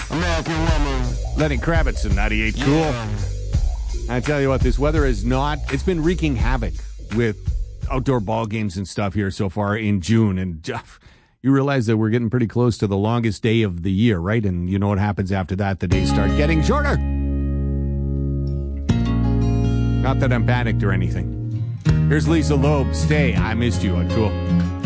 American woman. Lenny Kravitz and 98 Cool. Yeah. I tell you what, this weather is not, it's been wreaking havoc with outdoor ball games and stuff here so far in June. And you realize that we're getting pretty close to the longest day of the year, right? And you know what happens after that? The days start getting shorter. Not that I'm panicked or anything. Here's Lisa Loeb. Stay. I missed you on Cool.